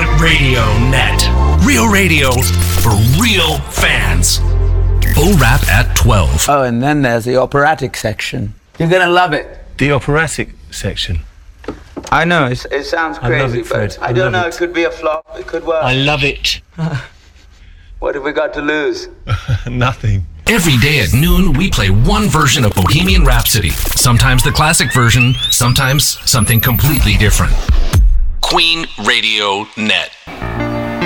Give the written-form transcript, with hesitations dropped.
Radio Net. Real radio for real fans. Bull Rap at 12. Oh, and then there's the operatic section. You're going to love it. The operatic section. I know, it sounds crazy, I love it, Fred. but I don't know, it could be a flop, it could work. I love it. What have we got to lose? Nothing. Every day at noon, we play one version of Bohemian Rhapsody. Sometimes the classic version, sometimes something completely different. Queen Radio Net.